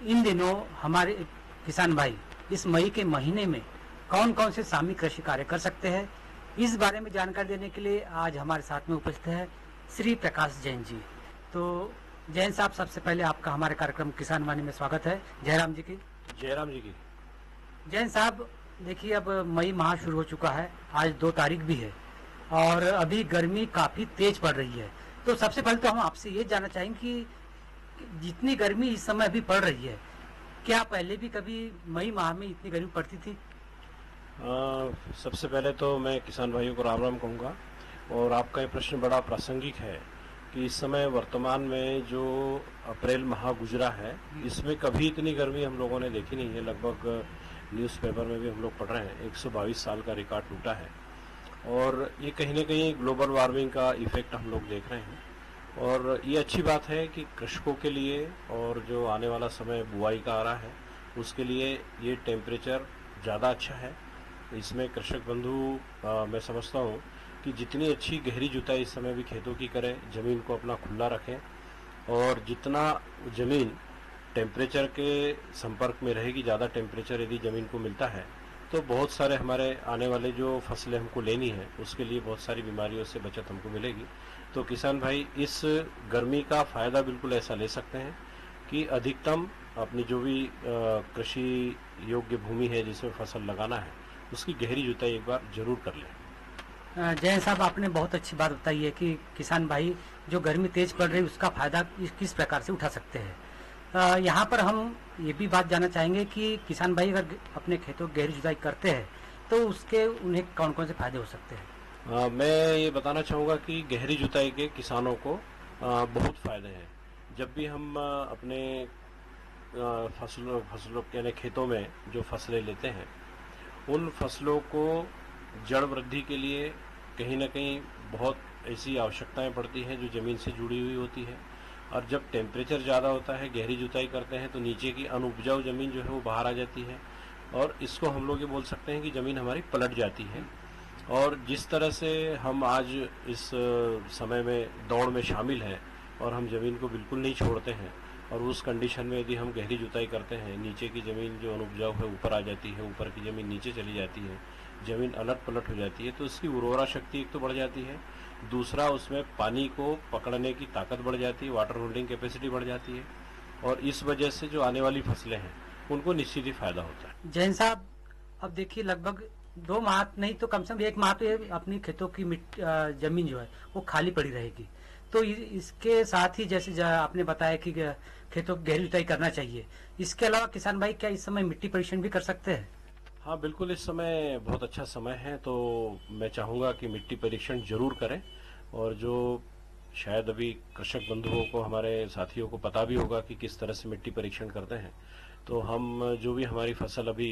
इन दिनों हमारे किसान भाई इस मई के महीने में कौन कौन से सामूहिक कृषि कार्य कर सकते हैं, इस बारे में जानकारी देने के लिए आज हमारे साथ में उपस्थित है श्री प्रकाश जैन जी। तो जैन साहब, सबसे पहले आपका हमारे कार्यक्रम किसान वाणी में स्वागत है। जयराम जी की। जयराम जी की। जैन साहब, देखिए अब मई माह शुरू हो चुका है, आज 2 तारीख भी है और अभी गर्मी काफी तेज पड़ रही है। तो सबसे पहले तो हम आपसे ये जानना चाहेंगे कि जितनी गर्मी इस समय अभी पड़ रही है, क्या पहले भी कभी मई माह में इतनी गर्मी पड़ती थी? सबसे पहले तो मैं किसान भाइयों को राम राम कहूँगा। और आपका ये प्रश्न बड़ा प्रासंगिक है कि इस समय वर्तमान में जो अप्रैल माह गुजरा है, इसमें कभी इतनी गर्मी हम लोगों ने देखी नहीं है। लगभग न्यूज़पेपर में भी हम लोग पढ़ रहे हैं 122 साल का रिकॉर्ड टूटा है। और ये कहीं ना कहीं ग्लोबल वार्मिंग का इफेक्ट हम लोग देख रहे हैं। और ये अच्छी बात है कि कृषकों के लिए और जो आने वाला समय बुआई का आ रहा है उसके लिए ये टेम्परेचर ज़्यादा अच्छा है। इसमें कृषक बंधु मैं समझता हूँ कि जितनी अच्छी गहरी जुताई इस समय भी खेतों की करें, ज़मीन को अपना खुला रखें, और जितना ज़मीन टेम्परेचर के संपर्क में रहेगी, ज़्यादा टेम्परेचर यदि ज़मीन को मिलता है तो बहुत सारे हमारे आने वाले जो फसलें हमको लेनी है उसके लिए बहुत सारी बीमारियों से बचत हमको मिलेगी। तो किसान भाई इस गर्मी का फ़ायदा बिल्कुल ऐसा ले सकते हैं कि अधिकतम अपनी जो भी कृषि योग्य भूमि है जिसमें फसल लगाना है उसकी गहरी जुताई एक बार जरूर कर लें। जैन साहब, आपने बहुत अच्छी बात बताई है कि किसान भाई जो गर्मी तेज पड़ रही है उसका फायदा किस प्रकार से उठा सकते हैं। यहाँ पर हम ये भी बात जानना चाहेंगे कि किसान भाई अगर अपने खेतों की गहरी जुताई करते हैं तो उसके उन्हें कौन कौन से फायदे हो सकते हैं? मैं ये बताना चाहूँगा कि गहरी जुताई के किसानों को बहुत फायदे हैं। जब भी हम अपने फसलों यानी खेतों में जो फसलें लेते हैं उन फसलों को जड़ वृद्धि के लिए कहीं ना कहीं बहुत ऐसी आवश्यकताएं पड़ती हैं जो ज़मीन से जुड़ी हुई होती है। और जब टेम्परेचर ज़्यादा होता है, गहरी जुताई करते हैं तो नीचे की अनुपजाऊ ज़मीन जो है वो बाहर आ जाती है और इसको हम लोग ये बोल सकते हैं कि ज़मीन हमारी पलट जाती है। और जिस तरह से हम आज इस समय में दौड़ में शामिल हैं और हम ज़मीन को बिल्कुल नहीं छोड़ते हैं, और उस कंडीशन में यदि हम गहरी जुताई करते हैं, नीचे की ज़मीन जो अनुपजाऊ है ऊपर आ जाती है, ऊपर की ज़मीन नीचे चली जाती है, ज़मीन अलट पलट हो जाती है, तो इसकी उर्वरा शक्ति एक तो बढ़ जाती है, दूसरा उसमें पानी को पकड़ने की ताकत बढ़ जाती है, वाटर होल्डिंग कैपेसिटी बढ़ जाती है, और इस वजह से जो आने वाली फसलें हैं उनको निश्चित ही फायदा होता है। जैन साहब, अब देखिए लगभग 2 माह नहीं तो कम से कम 1 माह तो ये अपनी खेतों की जमीन जो है वो खाली पड़ी रहेगी। तो इसके साथ ही जैसे आपने बताया कि खेतों की गहरी जुताई करना चाहिए, इसके अलावा किसान भाई क्या इस समय मिट्टी परीक्षण भी कर सकते हैं? हाँ बिल्कुल, इस समय बहुत अच्छा समय है, तो मैं चाहूँगा कि मिट्टी परीक्षण जरूर करें। और जो शायद अभी कृषक बंधुओं को, हमारे साथियों को पता भी होगा कि किस तरह से मिट्टी परीक्षण करते हैं, तो हम जो भी हमारी फसल अभी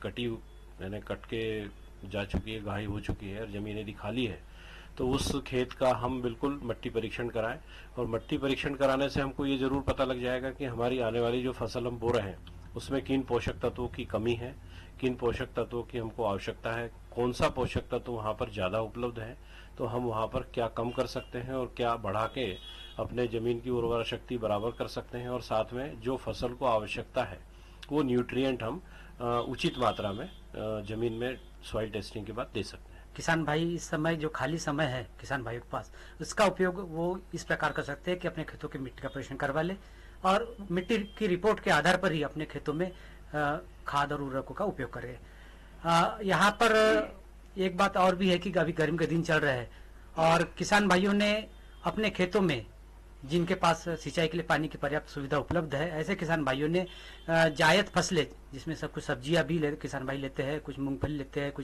यानी कट के जा चुकी है, गाही हो चुकी है और जमीन यदि खाली है तो उस खेत का हम बिल्कुल मिट्टी परीक्षण कराएं। और मिट्टी परीक्षण कराने से हमको ये जरूर पता लग जाएगा कि हमारी आने वाली जो फसल हम बो रहे हैं उसमें किन पोषक तत्वों की कमी है, किन पोषक तत्वों की हमको आवश्यकता है, कौन सा पोषक तत्व वहाँ पर ज़्यादा उपलब्ध है, तो हम वहाँ पर क्या कम कर सकते हैं और क्या बढ़ा के अपने ज़मीन की उर्वरा शक्ति बराबर कर सकते हैं। और साथ में जो फसल को आवश्यकता है वो न्यूट्रिएंट हम उचित मात्रा में ज़मीन में सॉइल टेस्टिंग के बाद दे सकते हैं। किसान भाई इस समय जो खाली समय है किसान भाइयों के पास, उसका उपयोग वो इस प्रकार कर सकते हैं कि अपने खेतों की मिट्टी का परीक्षण करवा ले और मिट्टी की रिपोर्ट के आधार पर ही अपने खेतों में खाद और उर्वरकों का उपयोग करें। यहाँ पर एक बात और भी है कि अभी गर्मी के दिन चल रहे हैं और किसान भाइयों ने अपने खेतों में, जिनके पास सिंचाई के लिए पानी की पर्याप्त सुविधा उपलब्ध है, ऐसे किसान भाइयों ने जायद फसलें, जिसमें सब कुछ सब्जियां भी किसान भाई लेते हैं, कुछ मूंगफली लेते हैं, कुछ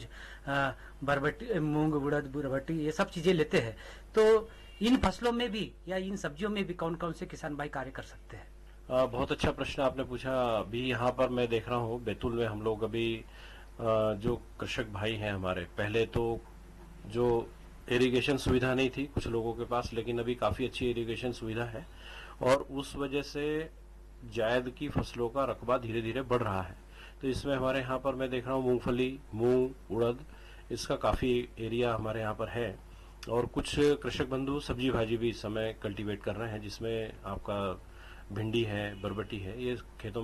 बरबटी, मूंग, उड़द, बरबटी, ये सब चीजें लेते हैं। तो इन फसलों में भी या इन सब्जियों में भी कौन कौन से किसान भाई कार्य कर सकते हैं? बहुत अच्छा प्रश्न आपने पूछा। अभी यहाँ पर मैं देख रहा हूँ बैतूल में हम लोग अभी जो कृषक भाई हैं हमारे, पहले तो जो इरिगेशन सुविधा नहीं थी कुछ लोगों के पास, लेकिन अभी काफी अच्छी इरिगेशन सुविधा है और उस वजह से जायद की फसलों का रकबा धीरे धीरे बढ़ रहा है। तो इसमें हमारे यहाँ पर मैं देख रहा हूँ मूंगफली, मूंग, उड़द, इसका काफी एरिया हमारे यहाँ पर है। और कुछ कृषक बंधु सब्जी भाजी भी इस समय कल्टीवेट कर रहे हैं, जिसमें आपका भिंडी है, बरबटी है, ये खेतों